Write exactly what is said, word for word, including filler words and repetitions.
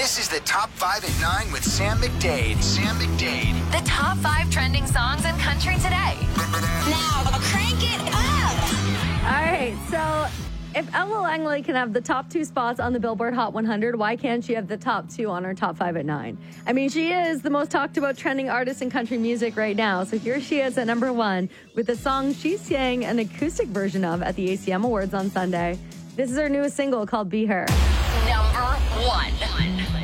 This is the Top five at nine with Sam McDade. Sam McDade. The top five trending songs in country today. Now, crank it up! All right, so if Ella Langley can have the top two spots on the Billboard Hot one hundred, why can't she have the top two on her Top five at nine? I mean, she is the most talked about trending artist in country music right now. So here she is at number one with a song she sang an acoustic version of at the A C M Awards on Sunday. This is her newest single called Be Her. Number one.